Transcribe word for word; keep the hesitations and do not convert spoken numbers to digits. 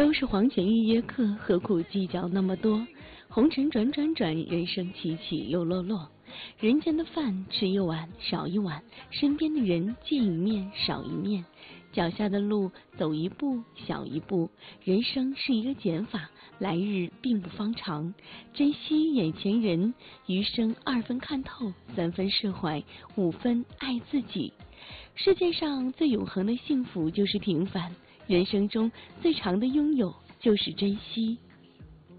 都是黄泉预约课，何苦计较那么多？红尘转转转，人生起起又落落。人间的饭吃一碗少一碗，身边的人见一面少一面，脚下的路走一步小一步。人生是一个减法，来日并不方长，珍惜眼前人，余生二分看透，三分释怀，五分爱自己。世界上最永恒的幸福就是平凡，人生中最长的拥有就是珍惜。